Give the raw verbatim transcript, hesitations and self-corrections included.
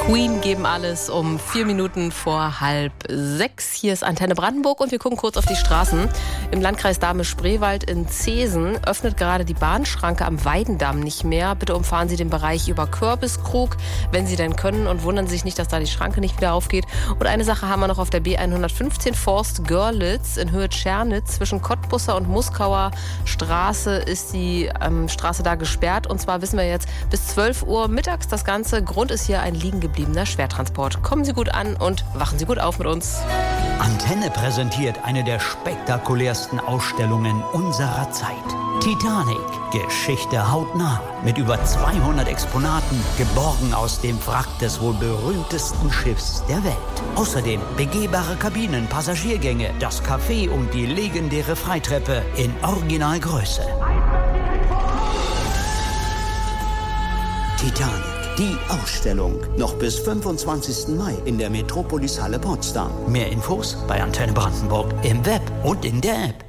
Queen geben alles um vier Minuten vor halb sechs. Hier ist Antenne Brandenburg und wir gucken kurz auf die Straßen. Im Landkreis Dahme-Spreewald in Zeesen öffnet gerade die Bahnschranke am Weidendamm nicht mehr. Bitte umfahren Sie den Bereich über Kürbiskrug, wenn Sie denn können, und wundern Sie sich nicht, dass da die Schranke nicht wieder aufgeht. Und eine Sache haben wir noch auf der B hundertfünfzehn Forst Görlitz in Höhe Tschernitz. Zwischen Cottbusser und Muskauer Straße ist die ähm, Straße da gesperrt. Und zwar wissen wir jetzt bis zwölf Uhr mittags das Ganze. Grund ist hier ein liegen gebliebener Schwertransport. Kommen Sie gut an und wachen Sie gut auf mit uns. Antenne präsentiert eine der spektakulärsten Ausstellungen unserer Zeit. Titanic, Geschichte hautnah. Mit über zweihundert Exponaten, geborgen aus dem Wrack des wohl berühmtesten Schiffs der Welt. Außerdem begehbare Kabinen, Passagiergänge, das Café und die legendäre Freitreppe in Originalgröße. Titanic. Die Ausstellung. Noch bis fünfundzwanzigsten Mai in der Metropolis Halle Potsdam. Mehr Infos bei Antenne Brandenburg im Web und in der App.